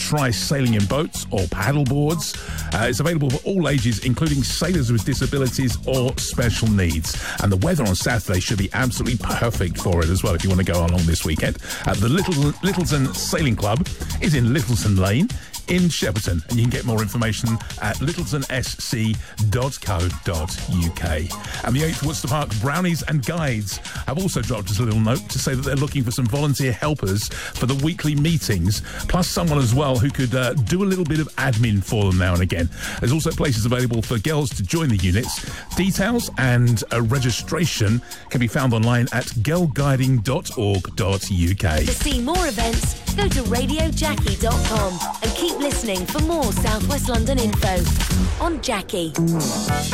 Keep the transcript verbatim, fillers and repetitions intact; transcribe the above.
try sailing in boats or paddle boards. Uh, it's available for all ages, including sailors with disabilities or special needs. And the weather on Saturday should be absolutely perfect for it as well if you want to go along this weekend. Uh, the Little, Littleton Sailing Club is in Littleton Lane in Shepperton, and you can get more information at littleton s c dot co dot u k. And the eighth Worcester Park Brownies and Guides have also dropped us a little note to say that they're looking for some volunteer helpers for the weekly meetings, plus someone as well who could uh, do a little bit of admin for them now and again. There's also places available for girls to join the units. Details and uh, registration can be found online at girl guiding dot org dot u k. To see more events, go to radio jackie dot com and keep listening for more South West London info on Jackie.